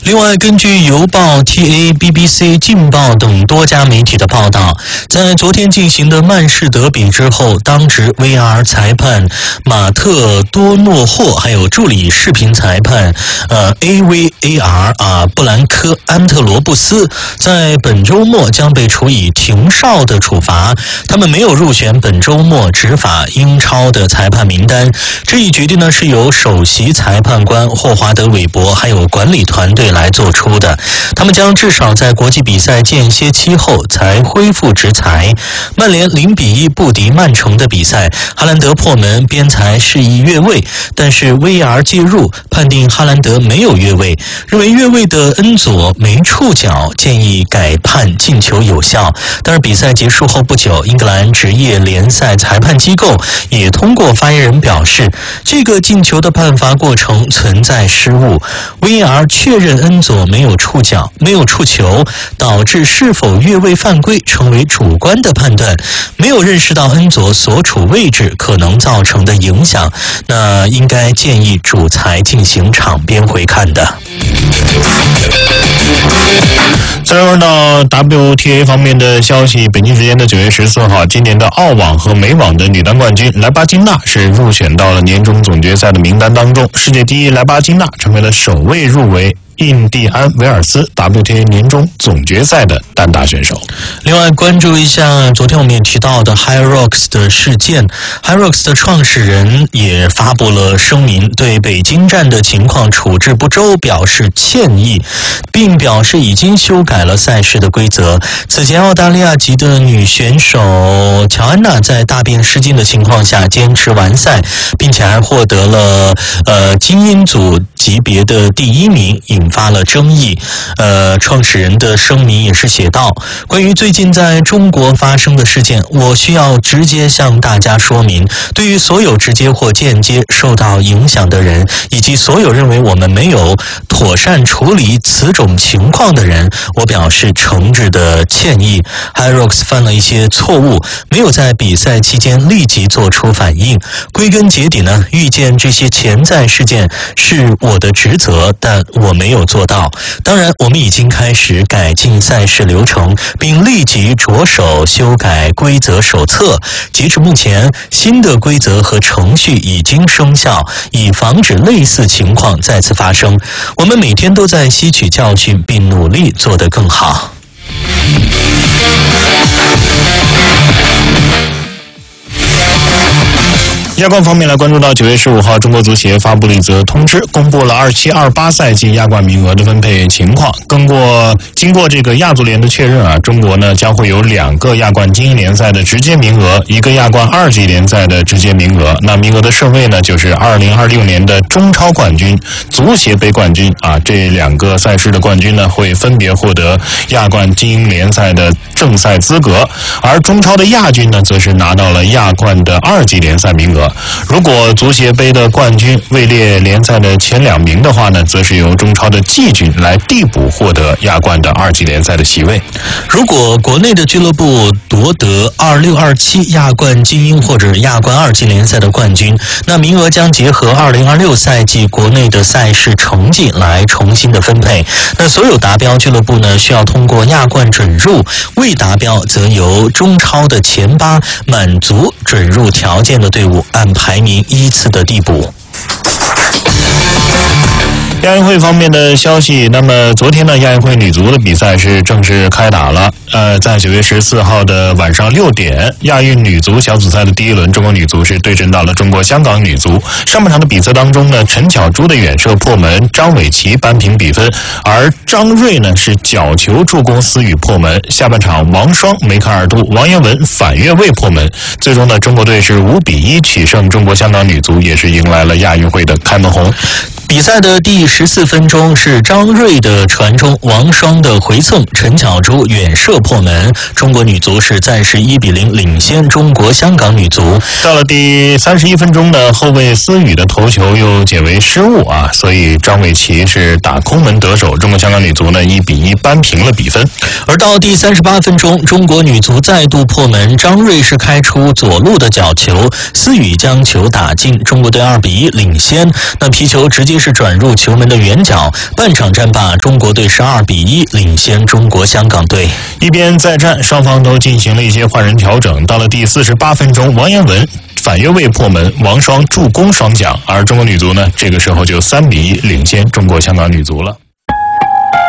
另外，根据邮报、TA、BBC、镜报等多家媒体的报道，在昨天进行的曼市德比之后，当值 VAR 裁判马特多诺霍还有助理视频裁判AVAR 布兰科安特罗布斯在本周末将被处以停哨的处罚，他们没有入选本周末执法英超的裁判名单。这一决定呢是由首席裁判官霍华德·韦伯还有管理团队来做出的，他们将至少在国际比赛间歇期后才恢复执裁。曼联0-1不敌曼城的比赛，哈兰德破门，边裁示意越位，但是 VAR 介入，判定哈兰德没有越位，认为越位的恩佐没触脚，建议改判进球有效。但是比赛结束后不久，英格兰职业联赛裁判机构也通过发言人表示，这个进球的判罚过程存在失误， VAR 确认恩佐没有触脚，没有触球，导致是否越位犯规成为主观的判断，没有认识到恩佐所处位置可能造成的影响，那应该建议主裁进行场边回看的。 再说到 WTA 方面的消息，北京时间的9月14号，今年的澳网和美网的女单冠军莱巴金娜是入选到了年终总决赛的名单当中，世界第一莱巴金娜成为了首位入围印第安维尔斯 WTA 年终总决赛的单打选手。 另外关注一下昨天我们也提到的 HYROX 的事件， HYROX 的创始人也发布了声明，对北京站的情况处置不周表示歉意，并表示已经修改了赛事的规则。此前澳大利亚籍的女选手乔安娜在大便失禁的情况下坚持完赛，并且还获得了精英组级别的第1名，引发了争议。创始人的声明也是写道，关于最近在中国发生的事件，我需要直接向大家说明，对于所有直接或间接受到影响的人，以及所有认为我们没有妥善处理此种情况的人，我表示诚挚的歉意。 HYROX 犯了一些错误，没有在比赛期间立即做出反应，归根结底呢，预见这些潜在事件是我的职责，但我没有做到。当然，我们已经开始改进赛事流程，并立即着手修改规则手册。截至目前，新的规则和程序已经生效，以防止类似情况再次发生。我们每天都在吸取教训，并努力做得更好。 亚冠方面来关注到9月15号，中国足协发布了一则通知，公布了27-28赛季亚冠名额的分配情况。经过这个亚足联的确认啊，中国呢将会有2个亚冠精英联赛的直接名额，1个亚冠2级联赛的直接名额。那名额的顺位呢，就是2026年的中超冠军、足协杯冠军啊，这2个赛事的冠军呢会分别获得亚冠精英联赛的正赛资格，而中超的亚军呢则是拿到了亚冠的2级联赛名额。如果足协杯的冠军位列联赛的前2名的话呢，则是由中超的季军来递补获得亚冠的2级联赛的席位。 如果国内的俱乐部夺得26、27亚冠精英或者亚冠2级联赛的冠军，那名额将结合2026赛季国内的赛事成绩来重新的分配。那所有达标俱乐部呢，需要通过亚冠准入，未达标则由中超的前8满足准入条件的队伍按排名依次的递补。 亚运会方面的消息，那么昨天呢，亚运会女足的比赛是正式开打了。在9月14号的晚上6点，亚运女足小组赛的第1轮，中国女足是对阵到了中国香港女足。上半场的比赛当中呢，陈巧珠的远射破门，张伟琪扳平比分，而张睿呢是角球助攻思雨破门。下半场王霜、梅开二度，王彦文反越位破门。最终呢，中国队是5-1取胜中国香港女足，也是迎来了亚运会的开门红。 比赛的第14分钟是张睿的传中，王霜的回蹭，陈巧珠远射破门，中国女足是暂时1-0领先中国香港女足。 到了第31分钟呢，后卫思雨的头球又解为失误啊，所以张伟琪是打空门得手，中国香港女足呢1-1扳平了比分。 而到第38分钟，中国女足再度破门，张睿是开出左路的角球，思雨将球打进，中国队2-1领先。那皮球直接是转入球门的远角。半场战罢，中国队12-1领先中国香港队。 一边再战，双方都进行了一些换人调整。到了第48分钟，王彦文反越位破门，王霜助攻双奖，而中国女足呢，这个时候就3-1领先中国香港女足了。